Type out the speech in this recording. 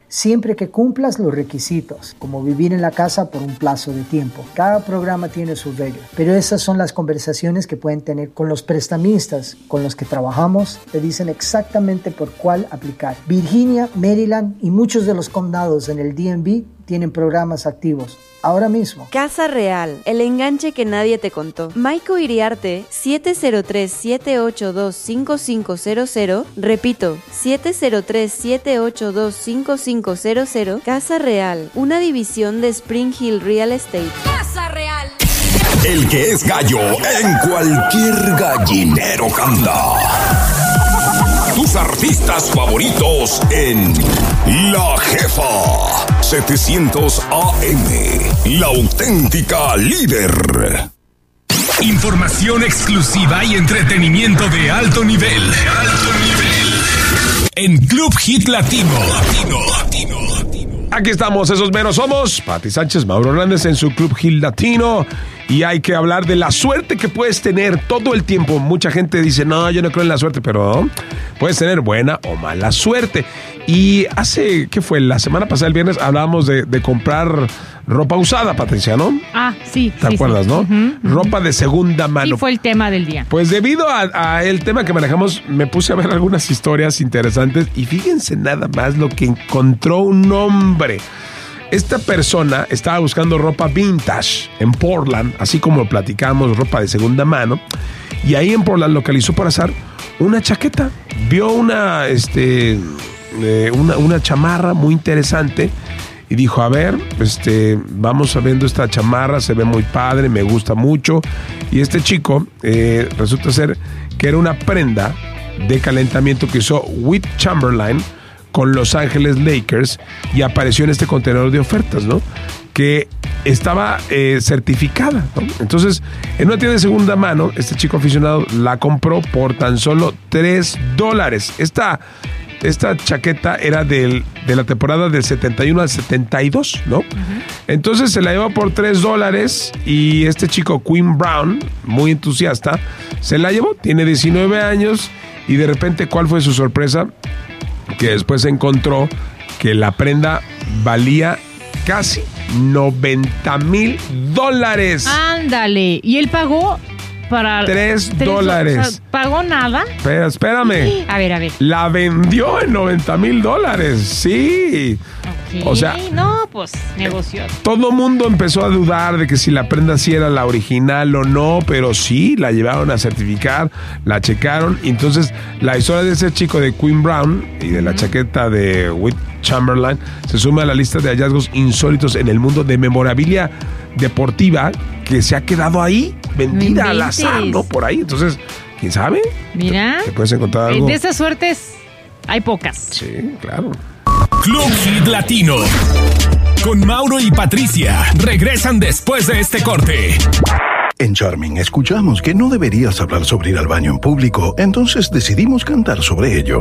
siempre que cumplas los requisitos, como vivir en la casa por un plazo de tiempo. Cada programa tiene sus reglas, pero esas son las conversaciones que pueden tener con los prestamistas con los que trabajamos. Te dicen exactamente por cuál aplicar. Virginia, Maryland y muchos de los condados en el DMV tienen programas activos ahora mismo. Casa Real, el enganche que nadie te contó. Maico Iriarte, 703-782-5500. Repito, 703-782-5500. Casa Real, una división de Spring Hill Real Estate. Casa Real. El que es gallo en cualquier gallinero canta. Tus artistas favoritos en La Jefa 700 AM, la auténtica líder. Información exclusiva y entretenimiento de alto nivel. En Club Hit Latino. Aquí estamos, esos meros somos Pati Sánchez, Mauro Hernández en su Club Hit Latino. Y hay que hablar de la suerte que puedes tener todo el tiempo. Mucha gente dice, no, yo no creo en la suerte, pero puedes tener buena o mala suerte. Y ¿qué fue? La semana pasada, el viernes, hablábamos de comprar ropa usada, Patricia, ¿no? Ah, sí. ¿Te acuerdas, no? Ropa de segunda mano. Sí, fue el tema del día. Pues debido a el tema que manejamos, me puse a ver algunas historias interesantes y fíjense nada más lo que encontró un hombre. Esta persona estaba buscando ropa vintage en Portland, así como lo platicamos, ropa de segunda mano, y ahí en Portland localizó por azar una chaqueta. Vio una chamarra muy interesante y dijo, a ver, vamos a viendo esta chamarra, se ve muy padre, me gusta mucho. Y este chico resulta ser que era una prenda de calentamiento que usó Wilt Chamberlain con Los Ángeles Lakers y apareció en este contenedor de ofertas, ¿no? Que estaba certificada, ¿no? Entonces, en una tienda de segunda mano, este chico aficionado la compró por tan solo $3. Esta chaqueta era de la temporada del 71 al 72, ¿no? Entonces se la llevó por $3 y este chico, Quinn Brown, muy entusiasta, se la llevó, tiene 19 años y de repente, ¿cuál fue su sorpresa? Que después encontró que la prenda valía casi $90,000. Ándale, y él pagó para $3. O sea, ¿pagó nada? Pero espérame. A ver. La vendió en $90,000. Sí. Okay. O sea, no, pues negoció. Todo mundo empezó a dudar de que si la prenda sí era la original o no, pero sí, la llevaron a certificar, la checaron. Y entonces, la historia de ese chico de Quinn Brown y de la chaqueta de Wilt Chamberlain se suma a la lista de hallazgos insólitos en el mundo de memorabilia deportiva que se ha quedado ahí, vendida al azar, ¿no? Por ahí. Entonces, ¿quién sabe? Mira. ¿Te puedes encontrar algo? De esas suertes hay pocas. Sí, claro. Club Hit Latino. Con Mauro y Patricia. Regresan después de este corte. En Charming escuchamos que no deberías hablar sobre ir al baño en público, entonces decidimos cantar sobre ello.